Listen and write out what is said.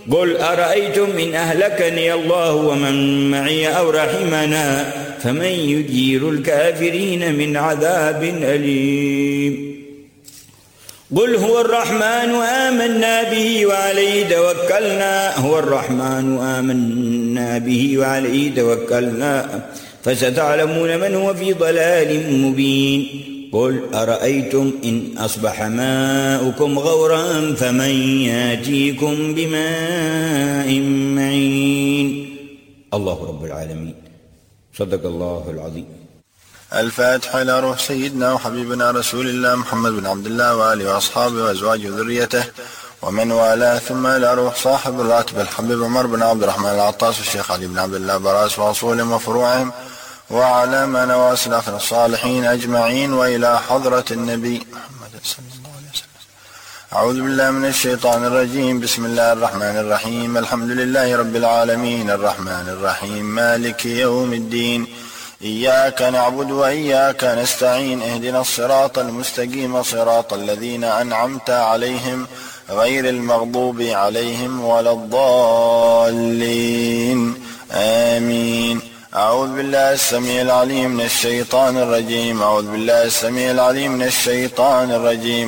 قل أرأيتم إن أهلكني الله ومن معي أو رحمنا فمن يجير الكافرين من عذاب أليم. قل هو الرحمن آمنا به وعليه توكلنا فستعلمون من هو في ضلال مبين. قل أرأيتم إن أصبح ماؤكم غورا فمن ياتيكم بماء معين. الله رب العالمين. صدق الله العظيم. الفاتحة إلى روح سيدنا وحبيبنا رسول الله محمد بن عبد الله وآله وأصحابه وأزواجه وذريته ومن والاه، ثم إلى روح صاحب الراتب الحبيب عمر بن عبد الرحمن العطاس والشيخ علي بن عبد الله براس وأصولهم وفروعهم وعلى من وأسلف الصالحين أجمعين، وإلى حضرة النبي محمد صلى الله عليه وسلم. أعوذ بالله من الشيطان الرجيم. بسم الله الرحمن الرحيم. الحمد لله رب العالمين الرحمن الرحيم مالك يوم الدين، إياك نعبد وإياك نستعين، اهدنا الصراط المستقيم صراط الذين أنعمت عليهم غير المغضوب عليهم ولا الضالين آمين. أعوذ بالله السميع العليم من الشيطان الرجيم.